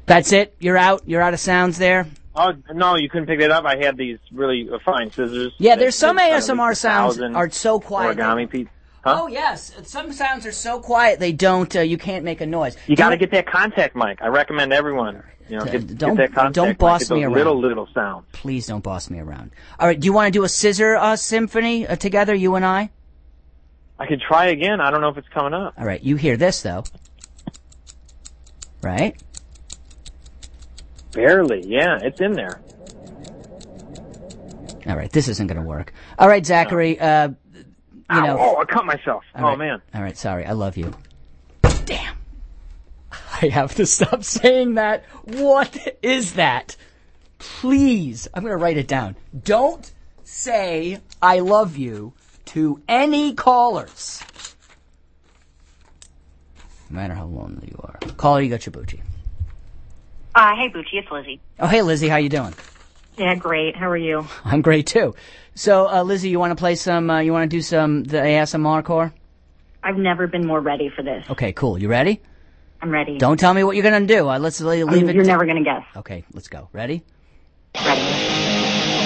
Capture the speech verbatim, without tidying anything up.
That's it? You're out? You're out of sounds there? Oh, no, you couldn't pick that up. I had these really uh, fine scissors. Yeah, there's some that, A S M R uh, sounds are so quiet. Origami piece. Huh? Oh, yes. Some sounds are so quiet they don't, uh, you can't make a noise. You got to get that contact mic. I recommend everyone, you know, get, don't, get that contact don't boss mic. Get me those around. little, little sounds. Please don't boss me around. All right, do you want to do a scissor uh, symphony uh, together, you and I? I could try again. I don't know if it's coming up. All right, you hear this, though. Right? Barely, yeah, it's in there. All right, this isn't going to work. All right, Zachary, uh, you Ow, know. Oh, I cut myself. All oh, right. man. All right, sorry, I love you. Damn. I have to stop saying that. What is that? Please, I'm going to write it down. Don't say I love you to any callers. No matter how lonely you are. Caller, you got your Bucci. Uh, hey, Bucci, it's Lizzie. Oh, hey, Lizzie, how you doing? Yeah, great. How are you? I'm great, too. So, uh, Lizzie, you want to play some, uh, you want to do some, the A S M R core? I've never been more ready for this. Okay, cool. You ready? I'm ready. Don't tell me what you're going to do. Uh, let's leave I mean, it You're to... never going to guess. Okay, let's go. Ready? Ready.